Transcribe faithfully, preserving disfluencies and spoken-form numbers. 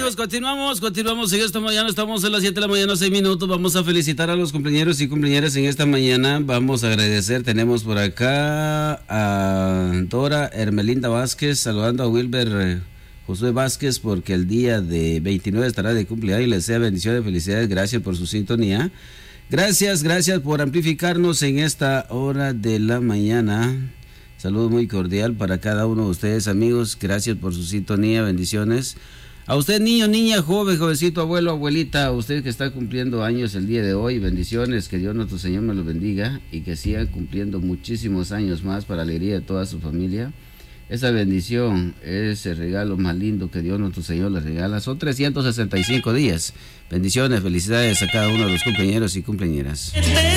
amigos, continuamos, continuamos en esta mañana, estamos a las siete de la mañana, seis minutos, vamos a felicitar a los cumpleaños y cumpleañeras en esta mañana, vamos a agradecer, tenemos por acá a Dora Hermelinda Vázquez, saludando a Wilber eh, Josué Vázquez, porque el día de veintinueve estará de cumpleaños, les desea bendiciones, felicidades, gracias por su sintonía, gracias, gracias por amplificarnos en esta hora de la mañana. Saludo muy cordial para cada uno de ustedes, amigos. Gracias por su sintonía, bendiciones. A usted, niño, niña, joven, jovencito, abuelo, abuelita, a usted que está cumpliendo años el día de hoy, bendiciones, que Dios nuestro Señor me lo bendiga y que sigan cumpliendo muchísimos años más para alegría de toda su familia. Esa bendición, ese regalo más lindo que Dios nuestro Señor les regala, son trescientos sesenta y cinco días. Bendiciones, felicidades a cada uno de los cumpleañeros y cumpleañeras.